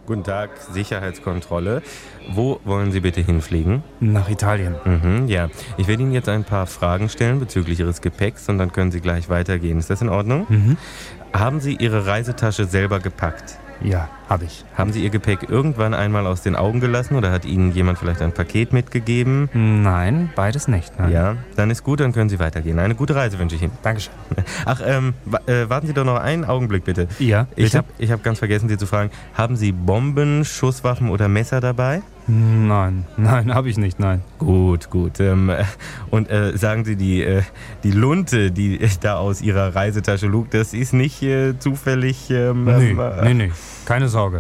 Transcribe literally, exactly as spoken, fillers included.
Guten Tag, Sicherheitskontrolle. Wo wollen Sie bitte hinfliegen? Nach Italien. Mhm, ja. Ich werde Ihnen jetzt ein paar Fragen stellen bezüglich Ihres Gepäcks und dann können Sie gleich weitergehen. Ist das in Ordnung? Mhm. Haben Sie Ihre Reisetasche selber gepackt? Ja, habe ich. Haben Sie Ihr Gepäck irgendwann einmal aus den Augen gelassen oder hat Ihnen jemand vielleicht ein Paket mitgegeben? Nein, beides nicht. Nein. Ja, dann ist gut, dann können Sie weitergehen. Eine gute Reise wünsche ich Ihnen. Dankeschön. Ach, ähm, wa- äh, warten Sie doch noch einen Augenblick bitte. Ja, Ich bitte? habe ich hab ganz vergessen, Sie zu fragen, haben Sie Bomben, Schusswaffen oder Messer dabei? Nein, nein, habe ich nicht, nein. Gut, gut. Ähm, äh, und äh, sagen Sie, die, äh, die Lunte, die äh, da aus Ihrer Reisetasche lugt, das ist nicht äh, zufällig... Ähm, Nee, ähm, äh, nee, nee, keine Sorge.